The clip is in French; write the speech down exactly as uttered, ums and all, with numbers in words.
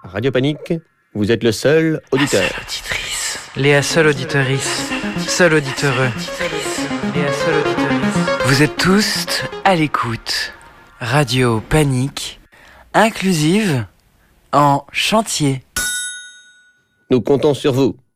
Radio Panique, vous êtes le seul auditeur. La seule auditrice. Léa, seule auditorice. Seul auditeur. Léa, seule auditorice. Vous êtes tous à l'écoute. Radio Panique, inclusive, en chantier. Nous comptons sur vous.